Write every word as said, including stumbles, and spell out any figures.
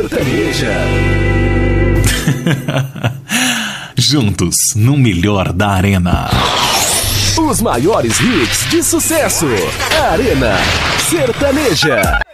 Sertaneja. Juntos no melhor da Arena. Os maiores hits de sucesso. Arena Sertaneja.